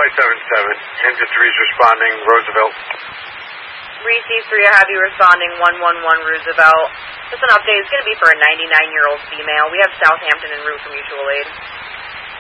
Flight 77, engine 3's responding, Roosevelt. Reese 3, I have you responding, 111 Roosevelt. Just an update, it's going to be for a 99-year-old female. We have Southampton en route for mutual aid.